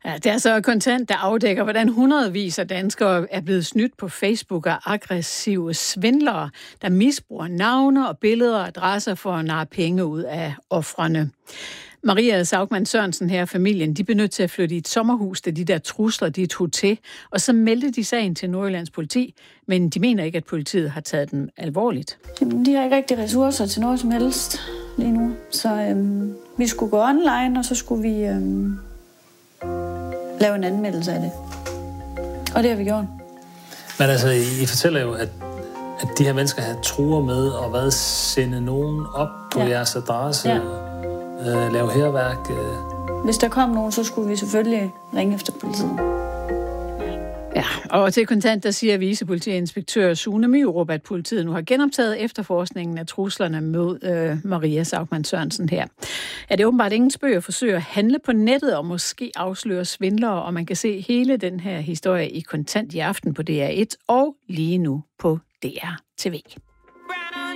Ja, det er så Kontant, der afdækker, hvordan hundredvis af danskere er blevet snydt på Facebook af aggressive svindlere, der misbruger navne og billeder og adresser for at narre penge ud af ofrene. Maria Saugmann Sørensen her og familien, de blev nødt til at flytte i et sommerhus, da de der trusler, de tog til. Og så meldte de sagen til Nordjyllands politi, men de mener ikke, at politiet har taget dem alvorligt. De har ikke rigtig ressourcer til noget som helst lige nu. Så vi skulle gå online, og så skulle vi lave en anmeldelse af det. Og det har vi gjort. Men altså, I fortæller jo, at de her mennesker har truer med at sende nogen op på jeres adresse, lave hærværk. Hvis der kom nogen, så skulle vi selvfølgelig ringe efter politiet. Ja, og til Kontant, der siger vicepolitiinspektør Sune Myrup, at politiet nu har genoptaget efterforskningen af truslerne mod Maria Saugmann Sørensen her. Ja, det er åbenbart ingen spøg at forsøge at handle på nettet og måske afsløre svindlere, og man kan se hele den her historie i Kontant i aften på DR1 og lige nu på DR TV.